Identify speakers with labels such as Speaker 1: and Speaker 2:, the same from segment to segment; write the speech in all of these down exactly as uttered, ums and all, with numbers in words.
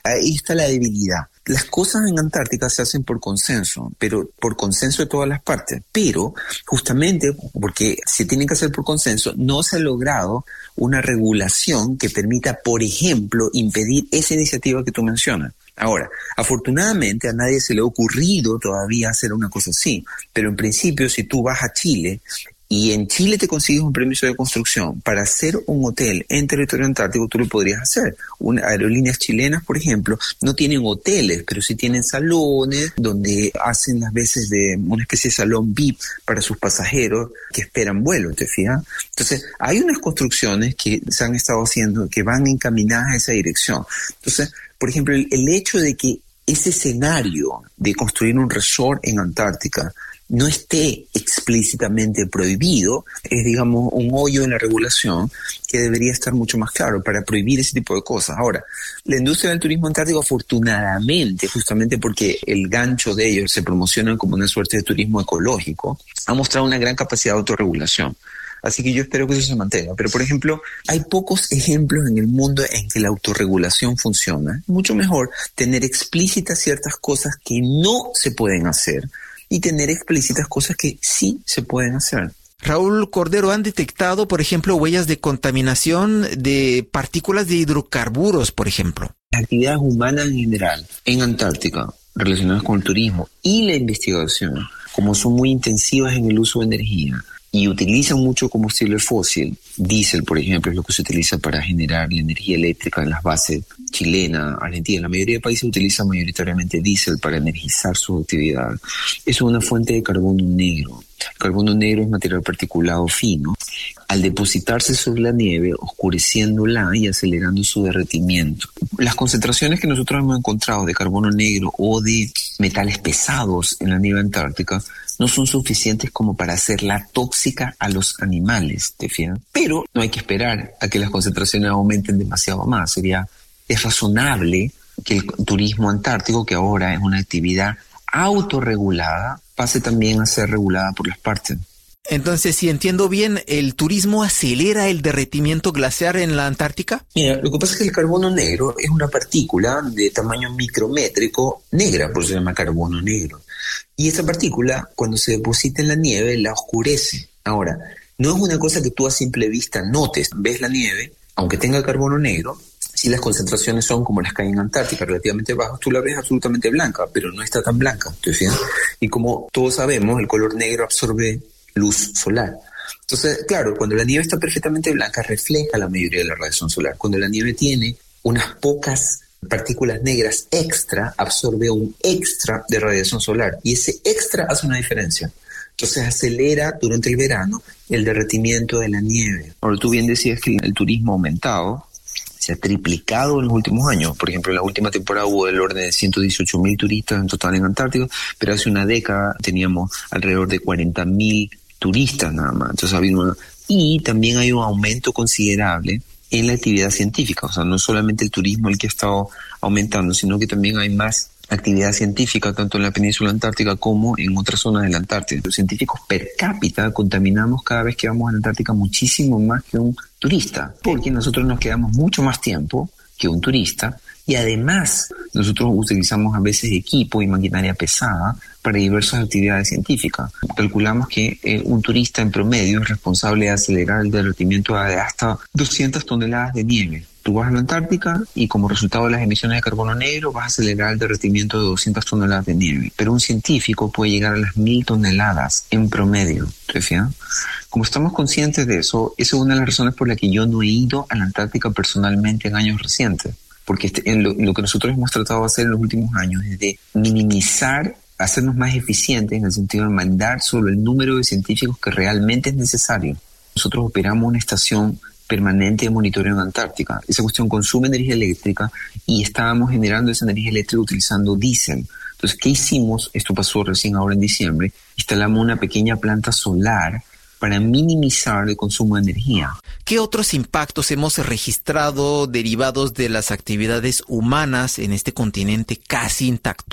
Speaker 1: ahí está la debilidad. Las cosas en Antártica se hacen por consenso, pero por consenso de todas las partes. Pero justamente porque se tienen que hacer por consenso, no se ha logrado una regulación que permita, por ejemplo, impedir esa iniciativa que tú mencionas. Ahora, afortunadamente a nadie se le ha ocurrido todavía hacer una cosa así, pero en principio si tú vas a Chile y en Chile te consigues un permiso de construcción para hacer un hotel en territorio antártico, tú lo podrías hacer. Una, aerolíneas chilenas, por ejemplo, no tienen hoteles, pero sí tienen salones donde hacen las veces de una especie de salón V I P para sus pasajeros que esperan vuelo, ¿te fijas? Entonces, hay unas construcciones que se han estado haciendo que van encaminadas a esa dirección. Entonces, por ejemplo, el, el hecho de que ese escenario de construir un resort en Antártica no esté explícitamente prohibido, es, digamos, un hoyo en la regulación que debería estar mucho más claro para prohibir ese tipo de cosas. Ahora, la industria del turismo antártico, afortunadamente, justamente porque el gancho de ellos se promociona como una suerte de turismo ecológico, ha mostrado una gran capacidad de autorregulación. Así que yo espero que eso se mantenga. Pero, por ejemplo, hay pocos ejemplos en el mundo en que la autorregulación funciona. Mucho mejor tener explícitas ciertas cosas que no se pueden hacer y tener explícitas cosas que sí se pueden hacer.
Speaker 2: Raúl Cordero, ¿han detectado, por ejemplo, huellas de contaminación de partículas de hidrocarburos, por ejemplo?
Speaker 1: Las actividades humanas en general en Antártica relacionadas con el turismo y la investigación, como son muy intensivas en el uso de energía y utilizan mucho combustible fósil, diésel, por ejemplo, es lo que se utiliza para generar la energía eléctrica en las bases chilena, Argentina. La mayoría de países utilizan mayoritariamente diésel para energizar su actividad. Es una fuente de carbono negro. El carbono negro es material particulado fino. Al depositarse sobre la nieve, oscureciéndola y acelerando su derretimiento. Las concentraciones que nosotros hemos encontrado de carbono negro o de metales pesados en la nieve antártica no son suficientes como para hacerla tóxica a los animales, ¿te fijas? Pero no hay que esperar a que las concentraciones aumenten demasiado más. Sería, es razonable que el turismo antártico, que ahora es una actividad autorregulada, pase también a ser regulada por las partes.
Speaker 2: Entonces, si entiendo bien, ¿el turismo acelera el derretimiento glaciar en la Antártica?
Speaker 1: Mira, lo que pasa es que el carbono negro es una partícula de tamaño micrométrico negra, por eso se llama carbono negro. Y esa partícula, cuando se deposita en la nieve, la oscurece. Ahora, no es una cosa que tú a simple vista notes. Ves la nieve, aunque tenga carbono negro, si las concentraciones son como las que hay en Antártica, relativamente bajas, tú la ves absolutamente blanca, pero no está tan blanca, ¿te fijas? Y como todos sabemos, el color negro absorbe luz solar. Entonces, claro, cuando la nieve está perfectamente blanca, refleja la mayoría de la radiación solar. Cuando la nieve tiene unas pocas partículas negras extra, absorbe un extra de radiación solar. Y ese extra hace una diferencia. Entonces acelera durante el verano el derretimiento de la nieve. Ahora, tú bien decías que el turismo ha aumentado, se ha triplicado en los últimos años. Por ejemplo, en la última temporada hubo del orden de ciento dieciocho mil turistas en total en Antártica, pero hace una década teníamos alrededor de cuarenta mil turistas nada más. Entonces ha habido una... Y también hay un aumento considerable en la actividad científica. O sea, no es solamente el turismo el que ha estado aumentando, sino que también hay más actividad científica tanto en la península antártica como en otras zonas de la Antártida. Los científicos per cápita contaminamos cada vez que vamos a la Antártica muchísimo más que un turista, porque nosotros nos quedamos mucho más tiempo que un turista y además nosotros utilizamos a veces equipo y maquinaria pesada para diversas actividades científicas. Calculamos que eh, un turista en promedio es responsable de acelerar el derretimiento de hasta doscientas toneladas de nieve. Tú vas a la Antártica y como resultado de las emisiones de carbono negro vas a acelerar el derretimiento de doscientas toneladas de nieve. Pero un científico puede llegar a las mil toneladas en promedio. ¿Te fijas? Como estamos conscientes de eso, esa es una de las razones por las que yo no he ido a la Antártica personalmente en años recientes. Porque este, en lo, lo que nosotros hemos tratado de hacer en los últimos años es de minimizar, hacernos más eficientes en el sentido de mandar solo el número de científicos que realmente es necesario. Nosotros operamos una estación permanente de monitoreo en Antártica. Esa cuestión consume energía eléctrica y estábamos generando esa energía eléctrica utilizando diésel. Entonces, ¿qué hicimos? Esto pasó recién ahora en diciembre. Instalamos una pequeña planta solar para minimizar el consumo de energía.
Speaker 2: ¿Qué otros impactos hemos registrado derivados de las actividades humanas en este continente casi intacto?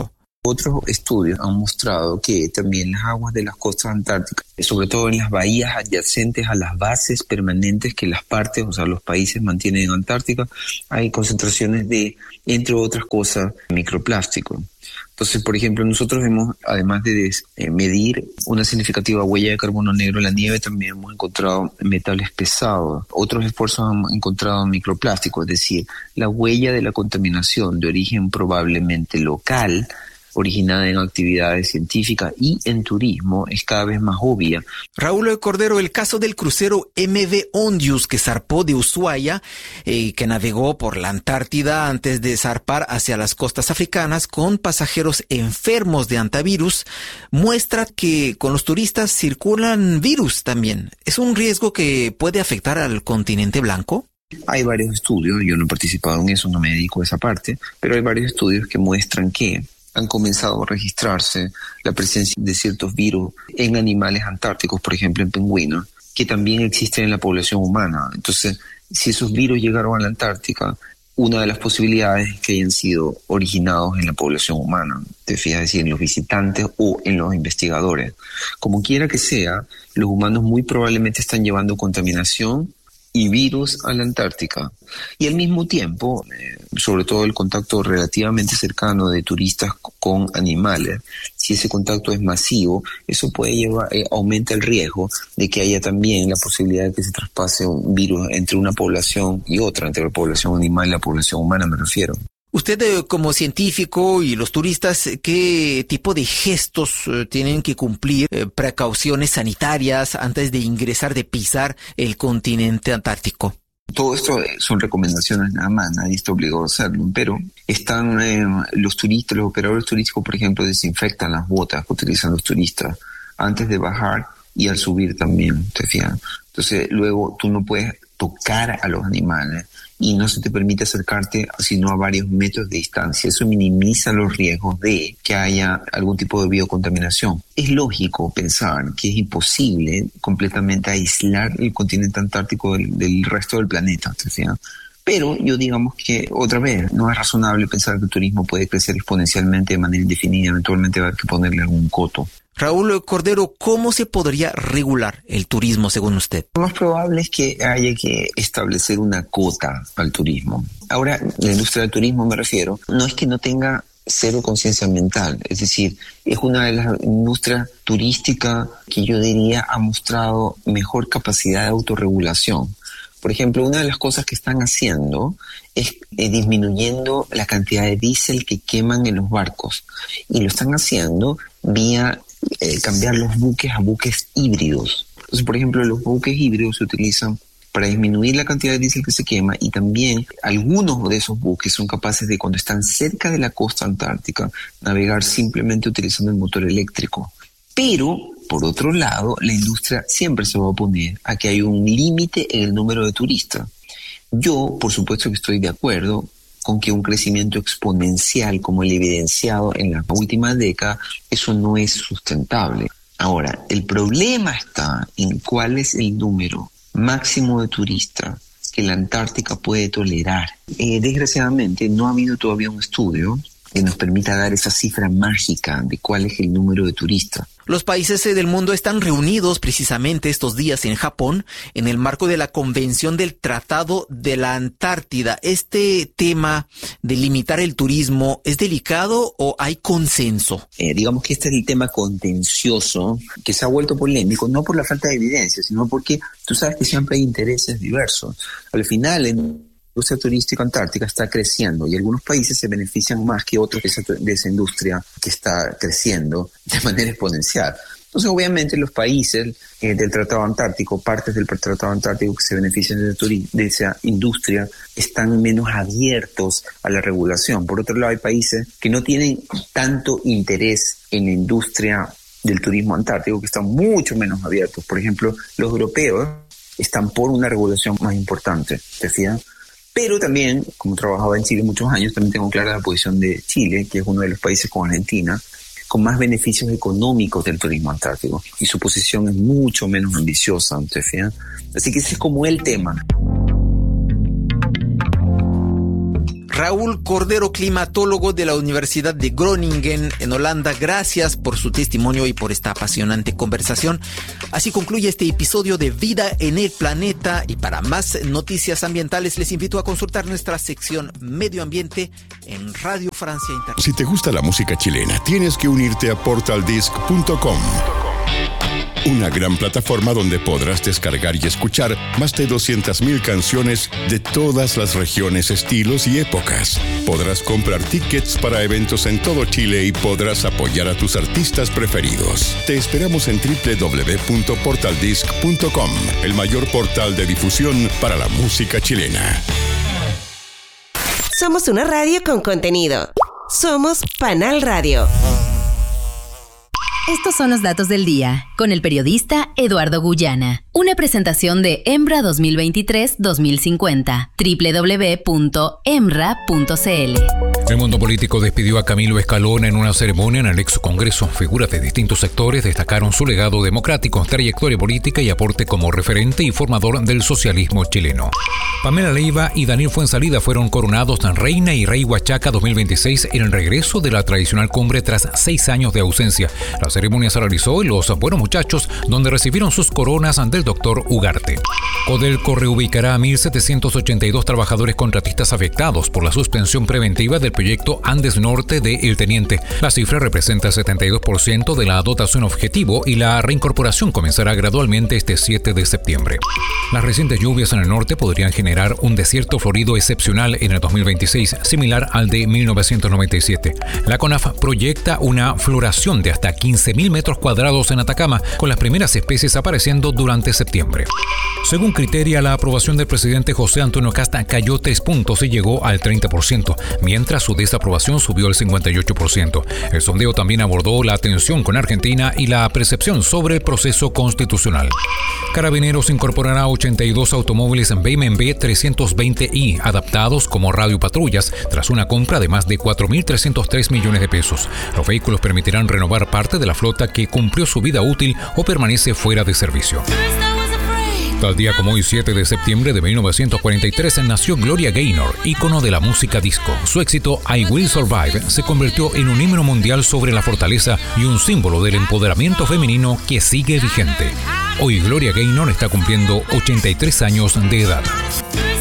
Speaker 1: Otros estudios han mostrado que también las aguas de las costas antárticas, sobre todo en las bahías adyacentes a las bases permanentes que las partes, o sea, los países mantienen en Antártica, hay concentraciones de, entre otras cosas, microplásticos. Entonces, por ejemplo, nosotros hemos, además de eh, medir una significativa huella de carbono negro en la nieve, también hemos encontrado metales pesados. Otros esfuerzos han encontrado microplásticos, es decir, la huella de la contaminación de origen probablemente local, originada en actividades científicas y en turismo, es cada vez más obvia.
Speaker 2: Raúl Cordero, el caso del crucero M V Ondius que zarpó de Ushuaia y eh, que navegó por la Antártida antes de zarpar hacia las costas africanas con pasajeros enfermos de antivirus, muestra que con los turistas circulan virus también. ¿Es un riesgo que puede afectar al continente blanco?
Speaker 1: Hay varios estudios, yo no he participado en eso, no me dedico a esa parte, pero hay varios estudios que muestran que han comenzado a registrarse la presencia de ciertos virus en animales antárticos, por ejemplo en pingüinos, que también existen en la población humana. Entonces, si esos virus llegaron a la Antártica, una de las posibilidades es que hayan sido originados en la población humana, te fijas, es decir, en los visitantes o en los investigadores. Como quiera que sea, los humanos muy probablemente están llevando contaminación y virus a la Antártica. Y al mismo tiempo, eh, sobre todo el contacto relativamente cercano de turistas con animales, si ese contacto es masivo, eso puede llevar, eh, aumenta el riesgo de que haya también la posibilidad de que se traspase un virus entre una población y otra, entre la población animal y la población humana, me refiero.
Speaker 2: Usted como científico y los turistas, ¿qué tipo de gestos eh, tienen que cumplir, eh, precauciones sanitarias antes de ingresar, de pisar el continente antártico?
Speaker 1: Todo esto son recomendaciones nada más, nadie está obligado a hacerlo, pero están eh, los turistas, los operadores turísticos, por ejemplo, desinfectan las botas que utilizan los turistas antes de bajar y al subir también, ¿te fijas? Entonces luego tú no puedes tocar a los animales y no se te permite acercarte sino a varios metros de distancia. Eso minimiza los riesgos de que haya algún tipo de biocontaminación. Es lógico pensar que es imposible completamente aislar el continente antártico del, del resto del planeta, ¿sí? Pero yo digamos que, otra vez, no es razonable pensar que el turismo puede crecer exponencialmente de manera indefinida. Eventualmente va a haber que ponerle algún coto.
Speaker 2: Raúl Cordero, ¿cómo se podría regular el turismo según usted?
Speaker 1: Lo más probable es que haya que establecer una cuota al turismo. Ahora, la industria del turismo me refiero, no es que no tenga cero conciencia ambiental, es decir, es una de las industrias turísticas que yo diría ha mostrado mejor capacidad de autorregulación. Por ejemplo, una de las cosas que están haciendo es eh, disminuyendo la cantidad de diésel que queman en los barcos. Y lo están haciendo vía eh, cambiar los buques a buques híbridos. Entonces, por ejemplo, los buques híbridos se utilizan para disminuir la cantidad de diésel que se quema, y también algunos de esos buques son capaces de, cuando están cerca de la costa antártica, navegar simplemente utilizando el motor eléctrico. Pero, por otro lado, la industria siempre se va a oponer a que haya un límite en el número de turistas. Yo, por supuesto que estoy de acuerdo con que un crecimiento exponencial como el evidenciado en la última década, eso no es sustentable. Ahora, el problema está en cuál es el número máximo de turistas que la Antártica puede tolerar. Eh, desgraciadamente, no ha habido todavía un estudio que nos permita dar esa cifra mágica de cuál es el número de turistas.
Speaker 2: Los países del mundo están reunidos precisamente estos días en Japón en el marco de la Convención del Tratado de la Antártida. ¿Este tema de limitar el turismo es delicado o hay consenso? Eh, digamos que este es el tema contencioso que se ha vuelto polémico, no por la falta de evidencia, sino porque tú sabes que siempre hay intereses diversos. Al final, en la industria turística antártica está creciendo y algunos países se benefician más que otros de esa, de esa industria que está creciendo de manera exponencial. Entonces, obviamente, los países eh, del Tratado Antártico, partes del Tratado Antártico que se benefician de, turi- de esa industria, están menos abiertos a la regulación. Por otro lado, hay países que no tienen tanto interés en la industria del turismo antártico, que están mucho menos abiertos. Por ejemplo, los europeos están por una regulación más importante, ¿te fijas? Pero también, como trabajaba en Chile muchos años, también tengo clara la posición de Chile, que es uno de los países con Argentina, con más beneficios económicos del turismo antártico. Y su posición es mucho menos ambiciosa, ¿te fijas? Así que ese es como el tema. Raúl Cordero, climatólogo de la Universidad de Groningen en Holanda. Gracias por su testimonio y por esta apasionante conversación. Así concluye este episodio de Vida en el Planeta, y para más noticias ambientales les invito a consultar nuestra sección Medio Ambiente en Radio Francia Internacional.
Speaker 3: Si te gusta la música chilena, tienes que unirte a portal disc punto com. Una gran plataforma donde podrás descargar y escuchar más de doscientas mil canciones de todas las regiones, estilos y épocas. Podrás comprar tickets para eventos en todo Chile y podrás apoyar a tus artistas preferidos. Te esperamos en doble u doble u doble u punto portal disc punto com, el mayor portal de difusión para la música chilena.
Speaker 4: Somos una radio con contenido. Somos Panal Radio.
Speaker 5: Estos son los datos del día, con el periodista Eduardo Guyana. Una presentación de EMRA dos mil veintitrés dos mil cincuenta. doble u doble u doble u punto emra punto c l.
Speaker 6: El mundo político despidió a Camilo Escalona en una ceremonia en el ex Congreso. Figuras de distintos sectores destacaron su legado democrático, trayectoria política y aporte como referente y formador del socialismo chileno. Pamela Leiva y Daniel Fuenzalida fueron coronados en Reina y Rey Huachaca dos mil veintiséis en el regreso de la tradicional cumbre tras seis años de ausencia. La ceremonia se realizó en Los Buenos Muchachos, donde recibieron sus coronas del doctor Ugarte. Codelco reubicará a mil setecientos ochenta y dos trabajadores contratistas afectados por la suspensión preventiva del proyecto Andes Norte de El Teniente. La cifra representa el setenta y dos por ciento de la dotación objetivo y la reincorporación comenzará gradualmente este siete de septiembre. Las recientes lluvias en el norte podrían generar un desierto florido excepcional en el dos mil veintiséis, similar al de mil novecientos noventa y siete. La CONAF proyecta una floración de hasta quince mil metros cuadrados en Atacama, con las primeras especies apareciendo durante septiembre. Según Criteria, la aprobación del presidente José Antonio Kast cayó tres puntos y llegó al treinta por ciento, mientras su desaprobación subió al cincuenta y ocho por ciento. El sondeo también abordó la tensión con Argentina y la percepción sobre el proceso constitucional. Carabineros incorporará ochenta y dos automóviles en B M W trescientos veinte i adaptados como radiopatrullas tras una compra de más de cuatro mil trescientos tres millones de pesos. Los vehículos permitirán renovar parte de la flota que cumplió su vida útil o permanece fuera de servicio. Tal día como hoy, siete de septiembre de mil novecientos cuarenta y tres, nació Gloria Gaynor, ícono de la música disco. Su éxito I Will Survive se convirtió en un himno mundial sobre la fortaleza y un símbolo del empoderamiento femenino que sigue vigente. Hoy Gloria Gaynor está cumpliendo ochenta y tres años de edad.